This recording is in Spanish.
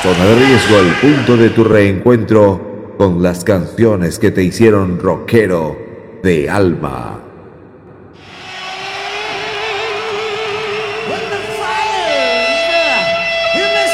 Zona de Riesgo, el punto de tu reencuentro con las canciones que te hicieron rockero de alma.